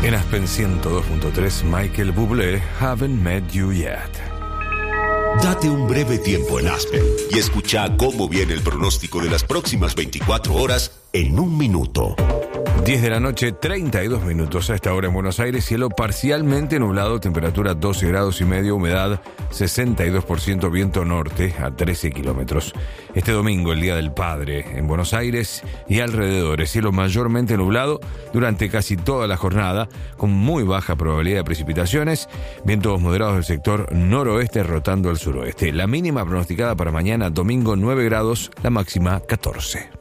En Aspen 102.3, Michael Bublé, Haven't Met You Yet. Date un breve tiempo en Aspen y escucha cómo viene el pronóstico de las próximas 24 horas en un minuto. 10 de la noche, 32 minutos a esta hora en Buenos Aires, cielo parcialmente nublado, temperatura 12 grados y medio, humedad 62%, viento norte a 13 kilómetros. Este domingo, el Día del Padre, en Buenos Aires y alrededores, cielo mayormente nublado durante casi toda la jornada, con muy baja probabilidad de precipitaciones, vientos moderados del sector noroeste rotando al suroeste. La mínima pronosticada para mañana, domingo 9 grados, la máxima 14.